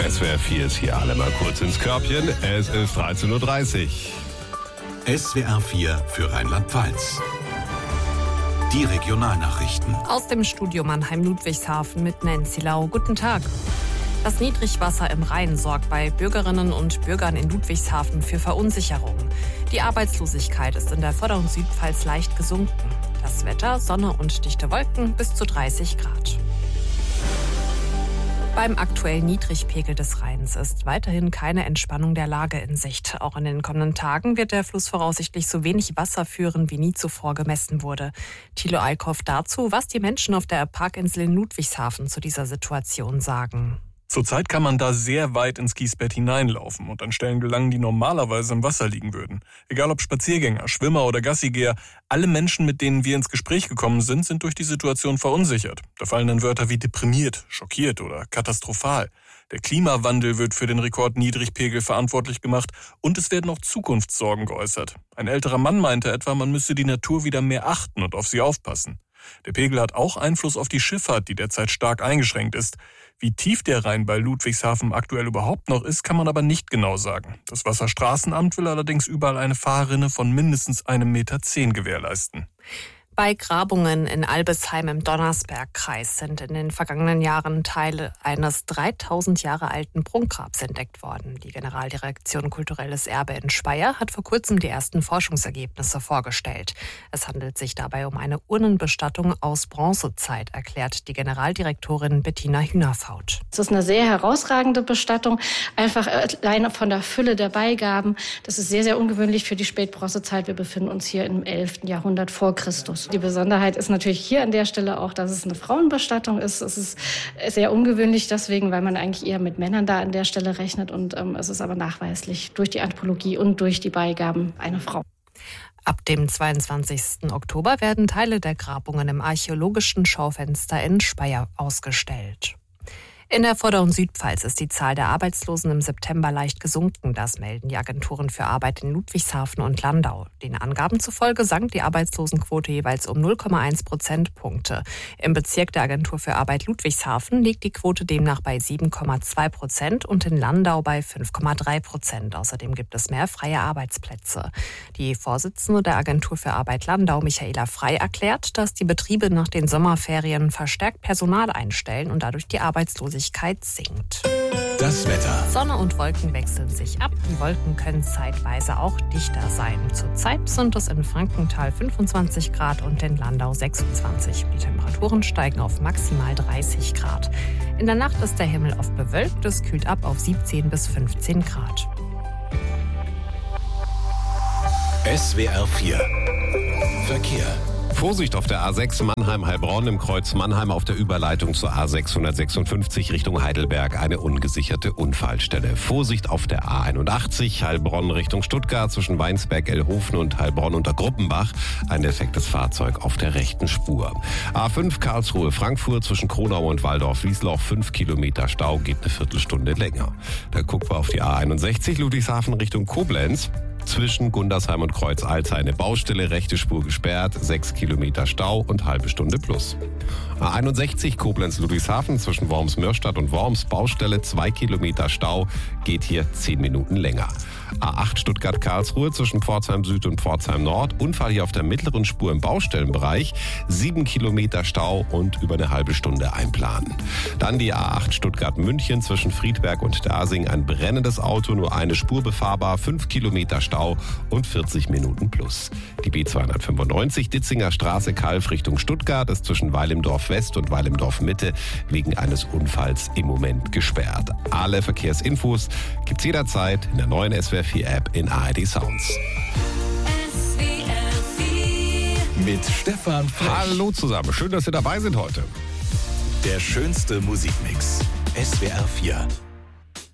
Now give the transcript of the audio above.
SWR 4 ist hier, alle mal kurz ins Körbchen. Es ist 13.30 Uhr. SWR 4 für Rheinland-Pfalz. Die Regionalnachrichten. Aus dem Studio Mannheim-Ludwigshafen mit Nancy Lau. Guten Tag. Das Niedrigwasser im Rhein sorgt bei Bürgerinnen und Bürgern in Ludwigshafen für Verunsicherung. Die Arbeitslosigkeit ist in der Vorder- und Südpfalz leicht gesunken. Das Wetter, Sonne und dichte Wolken bis zu 30 Grad. Beim aktuellen Niedrigpegel des Rheins ist weiterhin keine Entspannung der Lage in Sicht. Auch in den kommenden Tagen wird der Fluss voraussichtlich so wenig Wasser führen, wie nie zuvor gemessen wurde. Thilo Eickhoff dazu, was die Menschen auf der Parkinsel in Ludwigshafen zu dieser Situation sagen. Zurzeit kann man da sehr weit ins Kiesbett hineinlaufen und an Stellen gelangen, die normalerweise im Wasser liegen würden. Egal ob Spaziergänger, Schwimmer oder Gassigeher, alle Menschen, mit denen wir ins Gespräch gekommen sind durch die Situation verunsichert. Da fallen dann Wörter wie deprimiert, schockiert oder katastrophal. Der Klimawandel wird für den Rekordniedrigpegel verantwortlich gemacht und es werden auch Zukunftssorgen geäußert. Ein älterer Mann meinte etwa, man müsse die Natur wieder mehr achten und auf sie aufpassen. Der Pegel hat auch Einfluss auf die Schifffahrt, die derzeit stark eingeschränkt ist. Wie tief der Rhein bei Ludwigshafen aktuell überhaupt noch ist, kann man aber nicht genau sagen. Das Wasserstraßenamt will allerdings überall eine Fahrrinne von mindestens 1,10 Meter gewährleisten. Bei Grabungen in Albesheim im Donnersbergkreis sind in den vergangenen Jahren Teile eines 3000 Jahre alten Prunkgrabs entdeckt worden. Die Generaldirektion Kulturelles Erbe in Speyer hat vor kurzem die ersten Forschungsergebnisse vorgestellt. Es handelt sich dabei um eine Urnenbestattung aus Bronzezeit, erklärt die Generaldirektorin Bettina Hühnerfaut. Es ist eine sehr herausragende Bestattung, einfach alleine von der Fülle der Beigaben. Das ist sehr, sehr ungewöhnlich für die Spätbronzezeit. Wir befinden uns hier im 11. Jahrhundert vor Christus. Die Besonderheit ist natürlich hier an der Stelle auch, dass es eine Frauenbestattung ist. Es ist sehr ungewöhnlich deswegen, weil man eigentlich eher mit Männern da an der Stelle rechnet. Und es ist aber nachweislich durch die Anthropologie und durch die Beigaben eine Frau. Ab dem 22. Oktober werden Teile der Grabungen im archäologischen Schaufenster in Speyer ausgestellt. In der Vorder- und Südpfalz ist die Zahl der Arbeitslosen im September leicht gesunken. Das melden die Agenturen für Arbeit in Ludwigshafen und Landau. Den Angaben zufolge sank die Arbeitslosenquote jeweils um 0,1 Prozentpunkte. Im Bezirk der Agentur für Arbeit Ludwigshafen liegt die Quote demnach bei 7,2% und in Landau bei 5,3%. Außerdem gibt es mehr freie Arbeitsplätze. Die Vorsitzende der Agentur für Arbeit Landau, Michaela Frey, erklärt, dass die Betriebe nach den Sommerferien verstärkt Personal einstellen und dadurch die Arbeitslosigkeit sinkt. Das Wetter. Sonne und Wolken wechseln sich ab. Die Wolken können zeitweise auch dichter sein. Zurzeit sind es in Frankenthal 25 Grad und in Landau 26. Die Temperaturen steigen auf maximal 30 Grad. In der Nacht ist der Himmel oft bewölkt. Es kühlt ab auf 17 bis 15 Grad. SWR 4 Verkehr. Vorsicht auf der A6 Mannheim-Heilbronn im Kreuz Mannheim auf der Überleitung zur A656 Richtung Heidelberg eine ungesicherte Unfallstelle. Vorsicht auf der A81 Heilbronn Richtung Stuttgart zwischen Weinsberg-Elhofen und Heilbronn unter Gruppenbach ein defektes Fahrzeug auf der rechten Spur. A5 Karlsruhe-Frankfurt zwischen Kronau und Waldorf-Wiesloch 5 Kilometer Stau, geht eine Viertelstunde länger. Da gucken wir auf die A61 Ludwigshafen Richtung Koblenz. Zwischen Gundersheim und Kreuz Alzey eine Baustelle, rechte Spur gesperrt, 6 Kilometer Stau und halbe Stunde plus. A61 Koblenz-Ludwigshafen zwischen Worms-Mörstadt und Worms, Baustelle, 2 Kilometer Stau, geht hier 10 Minuten länger. A8 Stuttgart-Karlsruhe zwischen Pforzheim Süd und Pforzheim Nord, Unfall hier auf der mittleren Spur im Baustellenbereich, 7 Kilometer Stau und über eine halbe Stunde einplanen. Dann die A8 Stuttgart-München zwischen Friedberg und Dasing, ein brennendes Auto, nur eine Spur befahrbar, 5 Kilometer Stau und 40 Minuten plus. Die B295 Ditzinger Straße Kalf Richtung Stuttgart ist zwischen Weilimdorf West und Weilimdorf Mitte wegen eines Unfalls im Moment gesperrt. Alle Verkehrsinfos gibt's jederzeit in der neuen SWR 4 App in ARD Sounds. Mit Stefan Frech. Hallo zusammen, schön, dass ihr dabei sind heute. Der schönste Musikmix. SWR 4